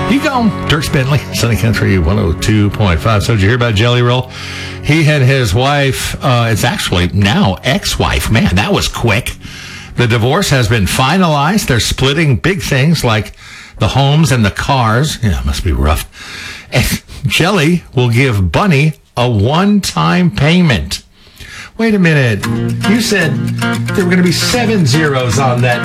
You go, Dirk Bentley, Sunny Country 102.5. So did you hear about Jelly Roll? He had his wife, it's actually now ex-wife. Man, that was quick. The divorce has been finalized. They're splitting big things like the homes and the cars. Yeah, it must be rough. And Jelly will give Bunny a one-time payment. Wait a minute. You said there were going to be 7 zeros on that